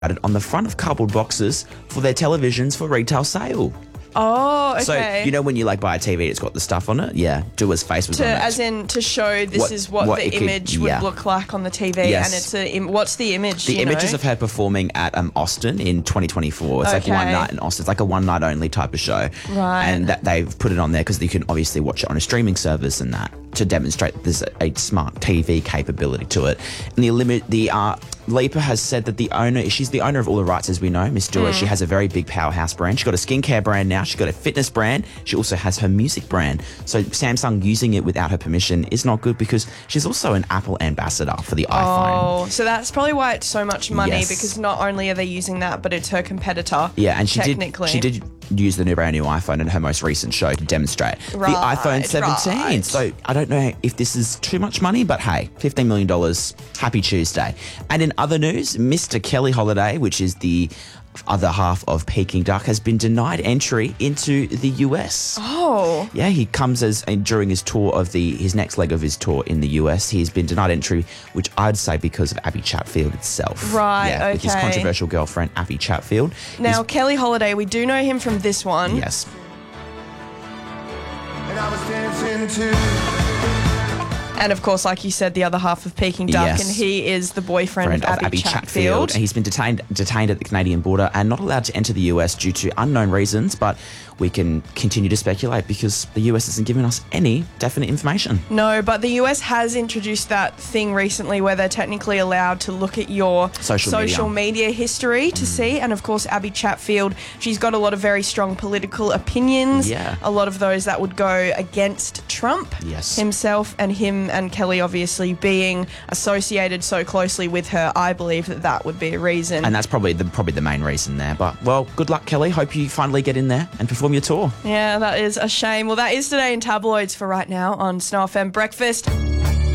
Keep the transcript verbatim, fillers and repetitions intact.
on the front of cardboard boxes for their televisions for retail sale. Oh, okay. So, you know when you like buy a T V, it's got the stuff on it? Yeah, Dua's face was to, on it. As in to show this What- is what, what the it could- image would yeah. look like on the T V. Yes. And it's a, im- what's the image? The you images know? of her performing at um, Austin in twenty twenty-four. It's Okay. like one night in Austin. It's like a one night only type of show. Right. And that they've put it on there because you can obviously watch it on a streaming service and that to demonstrate that there's a, a smart T V capability to it. And the limit, the uh, Leaper has said that the owner, she's the owner of all the rights, as we know, Miss Dua. Mm. She has a very big powerhouse brand. She's got a skincare brand now. She's got a fitness brand. She also has her music brand. So Samsung using it without her permission is not good because she's also an Apple ambassador for the iPhone. Oh, so that's probably why it's so much money Yes. because not only are they using that, but it's her competitor. Yeah, and she did. technically. She did use the new brand new iPhone in her most recent show to demonstrate Right, the iPhone seventeen. right. So I don't know if this is too much money, but hey, fifteen million dollars. Happy Tuesday. And in other news, Mister Kelly Holiday, which is the other half of Peking Duck, has been denied entry into the U S. Oh. Yeah, he comes as uh, during his tour of the his next leg of his tour in the U S. He's been denied entry, which I'd say because of Abby Chatfield itself. Right, yeah, with his okay. controversial girlfriend Abby Chatfield. Now, He's- Kelly Holiday, we do know him from this one. yes. And I was dancing too. And of course, like you said, the other half of Peking Duck, Yes. and he is the boyfriend Friend of of Abby, Abby Chatfield. Chatfield. And he's been detained detained at the Canadian border and not allowed to enter the U S due to unknown reasons, but we can continue to speculate because the U S isn't giving us any definite information. No, but the U S has introduced that thing recently where they're technically allowed to look at your Social media. media history to see. And of course, Abby Chatfield, she's got a lot of very strong political opinions. Yeah. A lot of those that would go against Trump Yes. himself, and him and Kelly obviously being associated so closely with her. I believe that that would be a reason. And that's probably the probably the main reason there. But well, good luck, Kelly. Hope you finally get in there and perform your tour. Yeah, that is a shame. Well, that is today in tabloids for right now on Snow F M Breakfast.